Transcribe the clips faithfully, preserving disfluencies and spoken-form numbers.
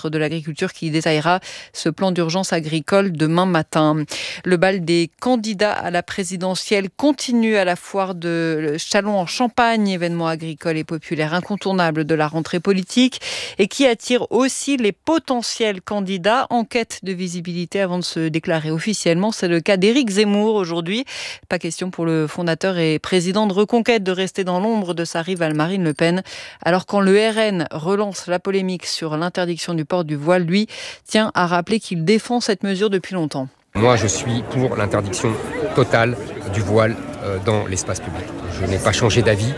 ministre de l'Agriculture qui détaillera ce plan d'urgence agricole demain matin. Le bal des candidats à la présidentielle continue à la foire de Châlons en Champagne, événement agricole et populaire incontournable de la rentrée politique et qui attire aussi les potentiels candidats en quête de visibilité avant de se déclarer officiellement. C'est le cas d'Éric Zemmour aujourd'hui. Pas question pour le fondateur et président de Reconquête de rester dans l'ombre de sa rivale Marine Le Pen. Alors quand le R N relance la polémique sur l'interdiction du port du voile, lui tient à rappeler qu'il défend cette mesure depuis longtemps. Moi, je suis pour l'interdiction totale du voile dans l'espace public. Je n'ai pas changé d'avis.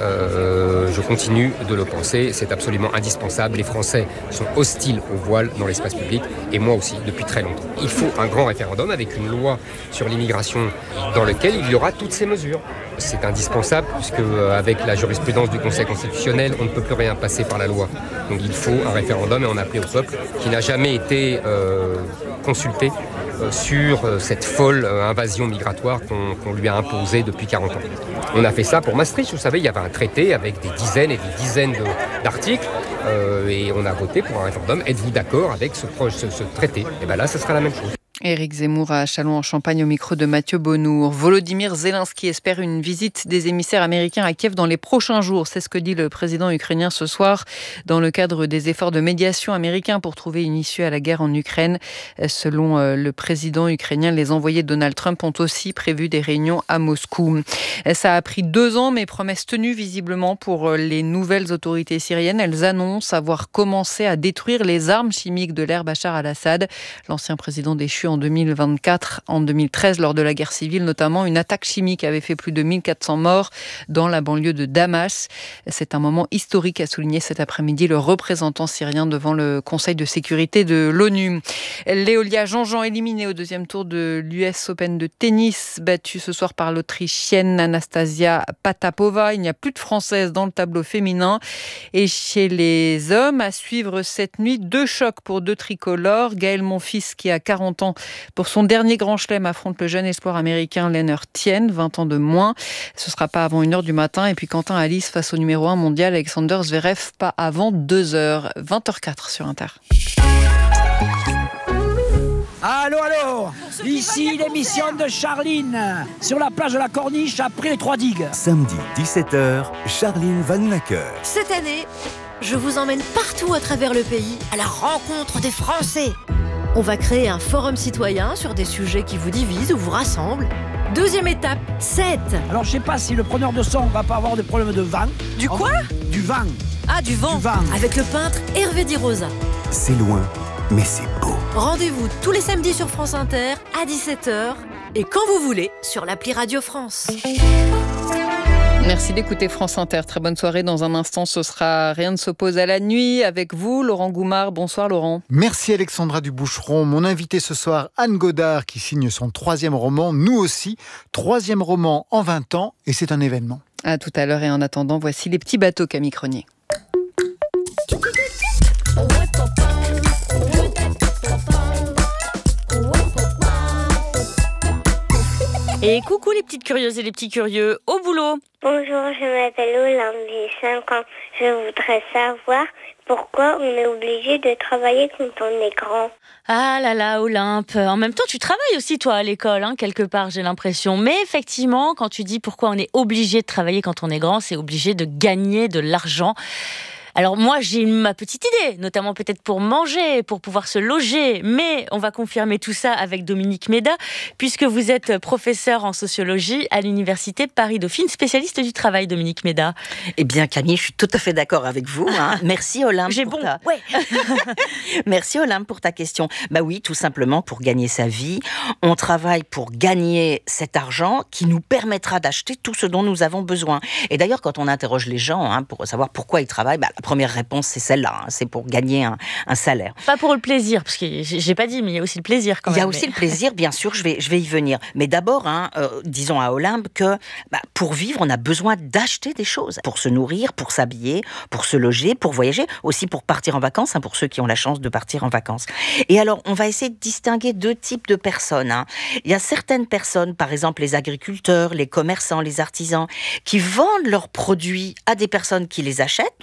Euh, je continue de le penser, c'est absolument indispensable. Les Français sont hostiles au voile dans l'espace public et moi aussi depuis très longtemps. Il faut un grand référendum avec une loi sur l'immigration dans lequel il y aura toutes ces mesures. C'est indispensable puisque euh, avec la jurisprudence du Conseil constitutionnel, on ne peut plus rien passer par la loi. Donc il faut un référendum et on a appelé au peuple qui n'a jamais été euh, consulté euh, sur euh, cette folle euh, invasion migratoire qu'on, qu'on lui a imposée depuis quarante ans. On a fait ça pour Maastricht, vous savez, il y avait un traité avec des dizaines et des dizaines de, d'articles euh, et on a voté pour un référendum. Êtes-vous d'accord avec ce, ce, ce traité ? Et bien là, ce sera la même chose. Éric Zemmour à Châlons en Champagne au micro de Mathieu Bonnour. Volodymyr Zelensky espère une visite des émissaires américains à Kiev dans les prochains jours. C'est ce que dit le président ukrainien ce soir dans le cadre des efforts de médiation américains pour trouver une issue à la guerre en Ukraine. Selon le président ukrainien, les envoyés de Donald Trump ont aussi prévu des réunions à Moscou. Ça a pris deux ans, mais promesse tenue visiblement pour les nouvelles autorités syriennes. Elles annoncent avoir commencé à détruire les armes chimiques de l'ère Bachar al-Assad, l'ancien président déchu en deux mille vingt-quatre, en deux mille treize, lors de la guerre civile, notamment une attaque chimique avait fait plus de mille quatre cents morts dans la banlieue de Damas. C'est un moment historique, a souligné cet après-midi le représentant syrien devant le Conseil de sécurité de l'ONU. Léolia Jean-Jean éliminée au deuxième tour de l'U S Open de tennis, battue ce soir par l'Autrichienne Anastasia Patapova. Il n'y a plus de Française dans le tableau féminin. Et chez les hommes, à suivre cette nuit, deux chocs pour deux tricolores. Gaël Monfils, qui a quarante ans, pour son dernier grand chelem, affronte le jeune espoir américain Lennart Tien, vingt ans de moins. Ce ne sera pas avant une heure du matin. Et puis Quentin Alice face au numéro un mondial, Alexander Zverev, pas avant deux heures. vingt heures quatre sur Inter. Allô, allô, ici l'émission de Charline, sur la plage de la Corniche, après les trois digues. Samedi, dix-sept heures, Charline Vanhoenacker. Cette année, je vous emmène partout à travers le pays, à la rencontre des Français. On va créer un forum citoyen sur des sujets qui vous divisent ou vous rassemblent. Deuxième étape, sept. Alors je sais pas si le preneur de son va pas avoir des problèmes de vent. Du quoi ? Du vent. Ah, du vent. Du vent. Avec le peintre Hervé Di Rosa. C'est loin, mais c'est beau. Rendez-vous tous les samedis sur France Inter à dix-sept heures et quand vous voulez sur l'appli Radio France. Merci d'écouter France Inter. Très bonne soirée. Dans un instant, ce sera Rien ne s'oppose à la nuit avec vous, Laurent Goumard. Bonsoir, Laurent. Merci, Alexandra Duboucheron. Mon invité ce soir, Anne Godard, qui signe son troisième roman, Nous aussi. Troisième roman en vingt ans, et c'est un événement. À tout à l'heure, et en attendant, voici Les Petits Bateaux, Camille Cronier. Et coucou les petites curieuses et les petits curieux, au boulot. Bonjour, je m'appelle Olympe, j'ai cinq ans. Je voudrais savoir pourquoi on est obligé de travailler quand on est grand. Ah là là, Olympe. En même temps, tu travailles aussi, toi, à l'école, hein, quelque part, j'ai l'impression. Mais effectivement, quand tu dis pourquoi on est obligé de travailler quand on est grand, c'est obligé de gagner de l'argent. Alors moi, j'ai ma petite idée, notamment peut-être pour manger, pour pouvoir se loger. Mais on va confirmer tout ça avec Dominique Méda, puisque vous êtes professeur en sociologie à l'université Paris-Dauphine, spécialiste du travail, Dominique Méda. Eh bien, Camille, je suis tout à fait d'accord avec vous. Hein. Merci, Olympe. J'ai pour bon, ta... ouais. Merci, Olympe, pour ta question. Bah oui, tout simplement pour gagner sa vie. On travaille pour gagner cet argent qui nous permettra d'acheter tout ce dont nous avons besoin. Et d'ailleurs, quand on interroge les gens hein, pour savoir pourquoi ils travaillent, bah, la première réponse, c'est celle-là. Hein, c'est pour gagner un, un salaire. Pas pour le plaisir, parce que j'ai pas dit, mais il y a aussi le plaisir quand même. Il y a aussi mais... le plaisir, bien sûr, je vais, je vais y venir. Mais d'abord, hein, euh, disons à Olympe que bah, pour vivre, on a besoin d'acheter des choses. Pour se nourrir, pour s'habiller, pour se loger, pour voyager, aussi pour partir en vacances, hein, pour ceux qui ont la chance de partir en vacances. Et alors, on va essayer de distinguer deux types de personnes. Hein. Il y a certaines personnes, par exemple les agriculteurs, les commerçants, les artisans, qui vendent leurs produits à des personnes qui les achètent, donc ils ont des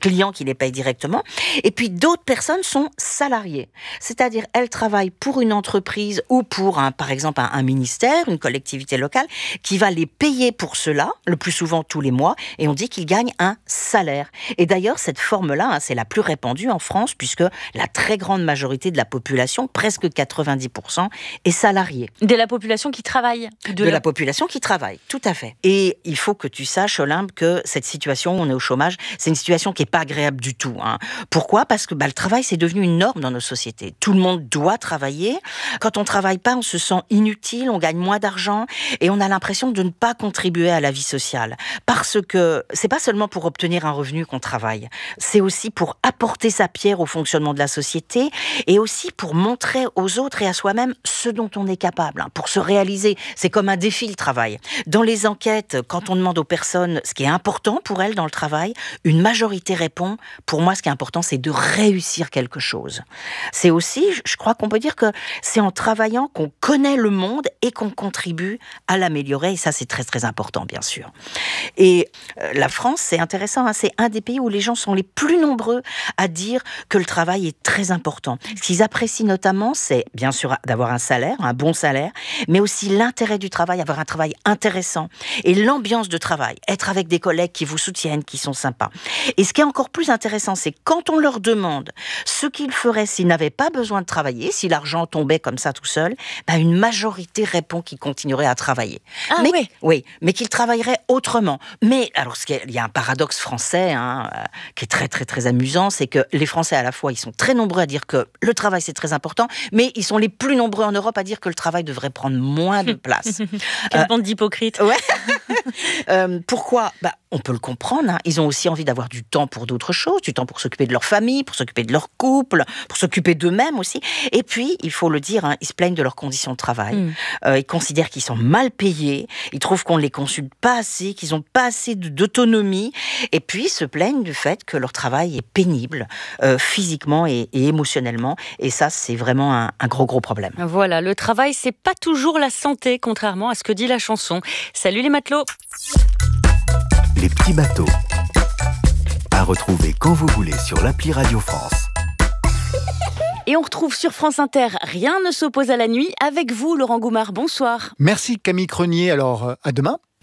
clients qui les payent directement. Et puis d'autres personnes sont salariées. C'est-à-dire, elles travaillent pour une entreprise ou pour, un, par exemple, un, un ministère, une collectivité locale, qui va les payer pour cela, le plus souvent tous les mois, et on dit qu'ils gagnent un salaire. Et d'ailleurs, cette forme-là, hein, c'est la plus répandue en France, puisque la très grande majorité de la population, presque quatre-vingt-dix pour cent, est salariée. De la population qui travaille. De, de la... la population qui travaille, tout à fait. Et il faut que tu saches, Olympe, que cette situation où on est au chômage, c'est une situation qui n'est pas agréable du tout. Hein. Pourquoi ? Parce que bah, le travail, c'est devenu une norme dans nos sociétés. Tout le monde doit travailler. Quand on ne travaille pas, on se sent inutile, on gagne moins d'argent et on a l'impression de ne pas contribuer à la vie sociale. Parce que c'est pas seulement pour obtenir un revenu qu'on travaille, c'est aussi pour apporter sa pierre au fonctionnement de la société et aussi pour montrer aux autres et à soi-même ce dont on est capable, hein, pour se réaliser. C'est comme un défi, le travail. Dans les enquêtes, quand on demande aux personnes ce qui est important pour elles dans le travail, une majorité répond, pour moi, ce qui est important, c'est de réussir quelque chose. C'est aussi, je crois qu'on peut dire que c'est en travaillant qu'on connaît le monde et qu'on contribue à l'améliorer. Et ça, c'est très, très important, bien sûr. Et euh, la France, c'est intéressant, hein, c'est un des pays où les gens sont les plus nombreux à dire que le travail est très important. Ce qu'ils apprécient notamment, c'est bien sûr d'avoir un salaire, un bon salaire, mais aussi l'intérêt du travail, avoir un travail intéressant et l'ambiance de travail, être avec des collègues qui vous soutiennent, qui sont sympas. Et ce qui est encore plus intéressant, c'est quand on leur demande ce qu'ils feraient s'ils n'avaient pas besoin de travailler, si l'argent tombait comme ça tout seul, ben une majorité répond qu'ils continueraient à travailler. Ah mais, oui. Oui, mais qu'ils travailleraient autrement. Mais alors, ce qui est, il y a un paradoxe français hein, euh, qui est très très très amusant, c'est que les Français à la fois, ils sont très nombreux à dire que le travail c'est très important, mais ils sont les plus nombreux en Europe à dire que le travail devrait prendre moins de place. Quelle euh, bande d'hypocrites. Ouais. euh, pourquoi ? Bah, on peut le comprendre. Hein. Ils ont aussi envie d'avoir du temps pour d'autres choses, du temps pour s'occuper de leur famille, pour s'occuper de leur couple, pour s'occuper d'eux-mêmes aussi. Et puis, il faut le dire, hein, ils se plaignent de leurs conditions de travail. Mm. Euh, ils considèrent qu'ils sont mal payés. Ils trouvent qu'on ne les consulte pas assez, qu'ils n'ont pas assez d'autonomie. Et puis, ils se plaignent du fait que leur travail est pénible, euh, physiquement et, et émotionnellement. Et ça, c'est vraiment un, un gros, gros problème. Voilà, le travail, c'est pas toujours la santé, contrairement à ce que dit la chanson. Salut les matelots. Les petits bateaux. À retrouver quand vous voulez sur l'appli Radio France. Et on retrouve sur France Inter Rien ne s'oppose à la nuit avec vous, Laurent Goumard. Bonsoir. Merci Camille Crenier. Alors, à demain.